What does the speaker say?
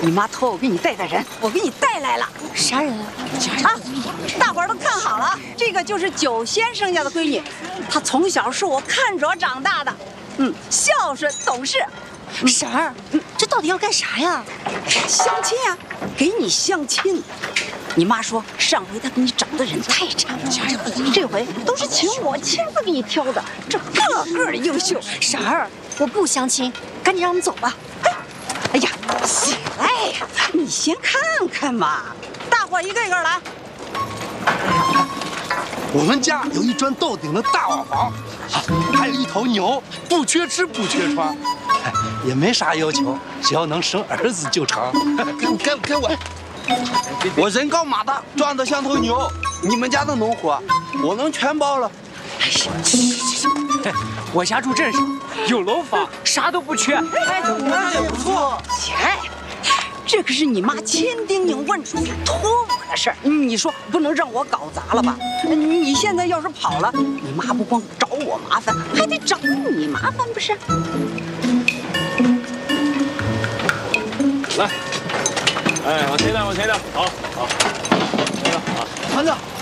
你妈托我给你带人，我给你带来了。 啥人啊？ 大伙儿都看好了，这个就是九先生家的闺女，她从小是我看着长大的，孝顺懂事。 婶儿，这到底要干啥呀？ 相亲呀，给你相亲。你妈说上回她给你找的人太差了，这回都是请我亲自给你挑的，这个个优秀。 婶儿，我不相亲，赶紧让我们走吧。 哎呀，起来呀，你先看看嘛，大伙一个一个来。 我们家有一砖到顶的大瓦房，还有一头牛，不缺吃不缺穿，也没啥要求，只要能生儿子就成。 给我人高马大，壮得像头牛。你们家的农活，我能全包了。 我家住镇上，有楼房，啥都不缺。 那也不错。 这可是你妈千叮咛万嘱托我的事儿，你说不能让我搞砸了吧？你现在要是跑了，你妈不光找我麻烦，还得找你麻烦，不是？ 来，哎，往前点，往前点，好，好，好，好，团长。